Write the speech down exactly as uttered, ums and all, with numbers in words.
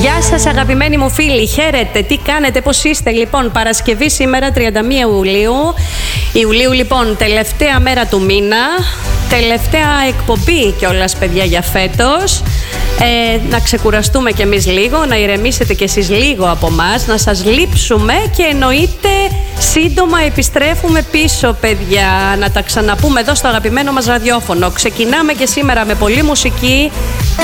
Γεια σας αγαπημένοι μου φίλοι, χαίρετε, τι κάνετε, πώς είστε? Λοιπόν, Παρασκευή σήμερα τριάντα μία Ιουλίου. Ιουλίου λοιπόν, τελευταία μέρα του μήνα, τελευταία εκπομπή κιόλας παιδιά για φέτος. Ε, να ξεκουραστούμε κι εμείς λίγο, να ηρεμήσετε κι εσείς λίγο από μας, να σας λείψουμε και εννοείται σύντομα επιστρέφουμε πίσω παιδιά, να τα ξαναπούμε εδώ στο αγαπημένο μας ραδιόφωνο. Ξεκινάμε και σήμερα με πολλή μουσική